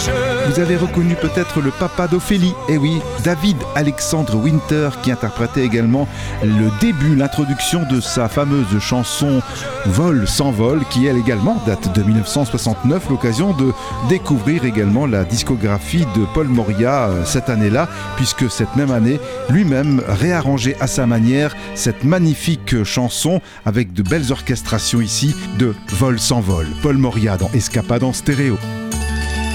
Vous avez reconnu peut-être le papa d'Ophélie, eh oui, David Alexandre Winter, qui interprétait également le début, l'introduction de sa fameuse chanson Vol sans vol, qui elle également date de 1969, l'occasion de découvrir également la discographie de Paul Moria cette année-là, puisque cette même année, lui-même réarrangeait à sa manière cette magnifique chanson avec de belles orchestrations ici de Vol sans vol. Paul Moria dans Escapade en stéréo.